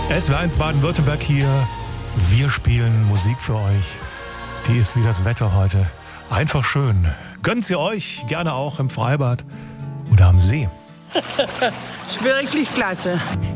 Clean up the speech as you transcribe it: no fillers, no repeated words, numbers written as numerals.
SWR1 Baden-Württemberg hier. Wir spielen Musik für euch. Die ist wie das Wetter heute. Einfach schön. Gönnt sie euch gerne auch im Freibad oder am See. Ist wirklich klasse.